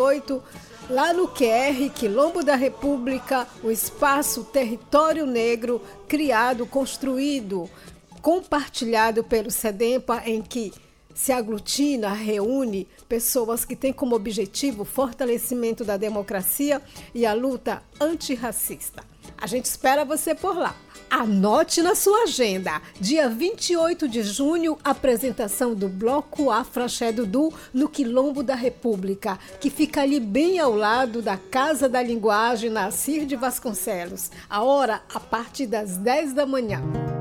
28, lá no QR, Quilombo da República, o espaço Território Negro, criado, construído, compartilhado pelo SEDEMPA, em que se aglutina, reúne pessoas que têm como objetivo o fortalecimento da democracia e a luta antirracista. A gente espera você por lá. Anote na sua agenda, dia 28 de junho, apresentação do Bloco Afro-Axé Dudu no Quilombo da República, que fica ali bem ao lado da Casa da Linguagem, na Assir de Vasconcelos. A hora, a partir das 10 da manhã.